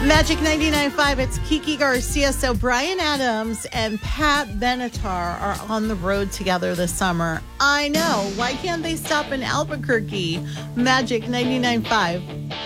Magic 99.5, it's Kiki Garcia. So Bryan Adams and Pat Benatar are on the road together this summer. I know. Why can't they stop in Albuquerque? Magic 99.5.